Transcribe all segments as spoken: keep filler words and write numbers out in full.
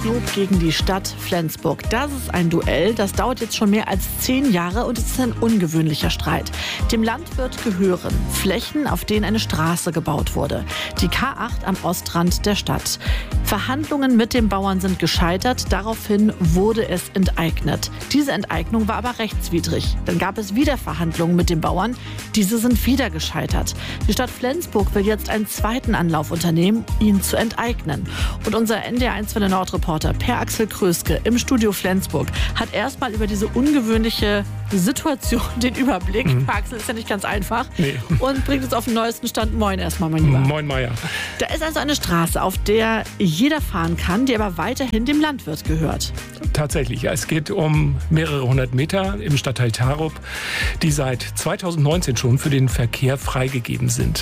Knob gegen die Stadt Flensburg. Das ist ein Duell, das dauert jetzt schon mehr als zehn Jahre und es ist ein ungewöhnlicher Streit. Dem Landwirt gehören Flächen, auf denen eine Straße gebaut wurde. Die K acht am Ostrand der Stadt. Verhandlungen mit den Bauern sind gescheitert. Daraufhin wurde es enteignet. Diese Enteignung war aber rechtswidrig. Dann gab es wieder Verhandlungen mit den Bauern. Diese sind wieder gescheitert. Die Stadt Flensburg will jetzt einen zweiten Anlauf unternehmen, ihn zu enteignen. Und unser N D R eins Welle Nord-Reporter Per Axel Kröske im Studio Flensburg hat erstmal über diese ungewöhnliche Situation den Überblick. Mhm. Per Axel ist ja nicht ganz einfach. Nee. Und bringt uns auf den neuesten Stand. Moin erstmal, mein Lieber. Moin, Meier. Da ist also eine Straße, auf der jeder fahren kann, die aber weiterhin dem Landwirt gehört. Tatsächlich. Es geht um mehrere hundert Meter im Stadtteil Tarup, die seit zweitausendneunzehn schon für den Verkehr freigegeben sind.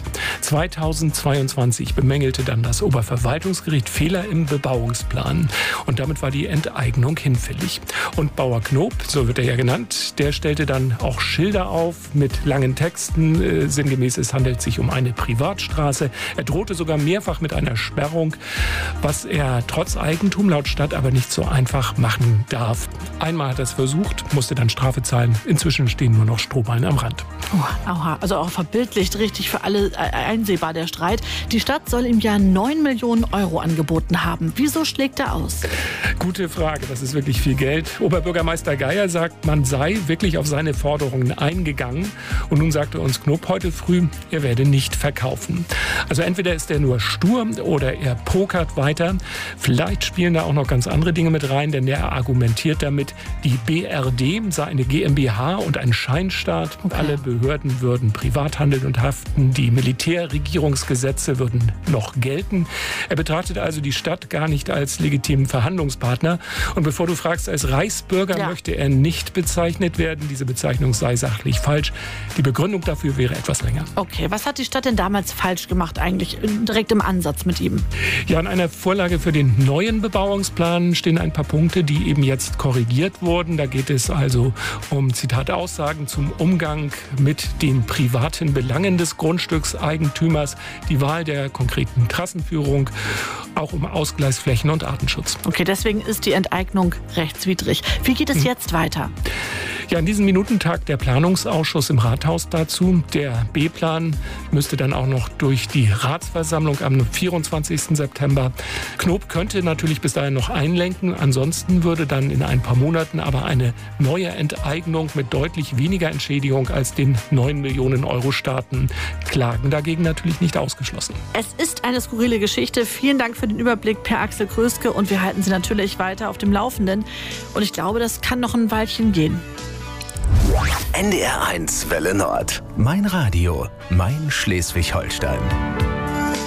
zweitausendzweiundzwanzig bemängelte dann das Oberverwaltungsgericht Fehler im Bebauungsplan. Und damit war die Enteignung hinfällig. Und Bauer Knob, so wird er ja genannt, der stellte dann auch Schilder auf mit langen Texten. Äh, sinngemäß, es handelt sich um eine Privatstraße. Er drohte sogar mehrfach mit einer Sperrung, was er trotz Eigentum laut Stadt aber nicht so einfach machen darf. Einmal hat er es versucht, musste dann Strafe zahlen. Inzwischen stehen nur noch Strohballen am Rand. Oh, aha, also auch verbildlicht richtig für alle einsehbar der Streit. Die Stadt soll ihm ja neun Millionen Euro angeboten haben. Wieso schlägt er aus? Gute Frage, das ist wirklich viel Geld. Oberbürgermeister Geier sagt, man sei wirklich auf seine Forderungen eingegangen. Und nun sagte uns Knob heute früh, er werde nicht verkaufen. Also entweder ist er nur stur oder er pokert weiter. Vielleicht spielen da auch noch ganz andere Dinge mit rein, denn er argumentiert damit, die B R D sei eine G m b H und ein Scheinstaat. Okay. Alle Behörden würden privat handeln und haften. Die Militärregierungsgesetze würden noch gelten. Er betrachtet also die Stadt gar nicht als legitimen Verhandlungspartner. Und bevor du fragst, als Reichsbürger ja. möchte er nicht bezeichnet werden. Diese Bezeichnung sei sachlich falsch. Die Begründung dafür wäre etwas länger. Okay, was hat die Stadt denn damals falsch gemacht eigentlich, direkt im Ansatz mit ihm? Ja, in einer Vorlage für den neuen Bebauungsplan stehen ein paar Punkte, die eben jetzt korrigiert wurden. Da geht es also um, Zitat, Aussagen zum Umgang mit den privaten Belangen des Grundstückseigentümers, die Wahl der konkreten Trassenführung, auch um Ausgleichsflächen und Artenschutz. Okay, deswegen ist die Enteignung rechtswidrig. Wie geht es hm. jetzt weiter? Ja, in diesen Minuten tagt der Planungsausschuss im Rathaus dazu. Der B-Plan müsste dann auch noch durch die Ratsversammlung am vierundzwanzigsten September. Knob könnte natürlich bis dahin noch einlenken. Ansonsten würde dann in ein paar Monaten aber eine neue Enteignung mit deutlich weniger Entschädigung als den neun Millionen Euro starten. Klagen dagegen natürlich nicht ausgeschlossen. Es ist eine skurrile Geschichte. Vielen Dank für den Überblick, Per Axel Kröske. Und wir halten Sie natürlich weiter auf dem Laufenden. Und ich glaube, das kann noch ein Weilchen gehen. N D R eins Welle Nord. Mein Radio, mein Schleswig-Holstein.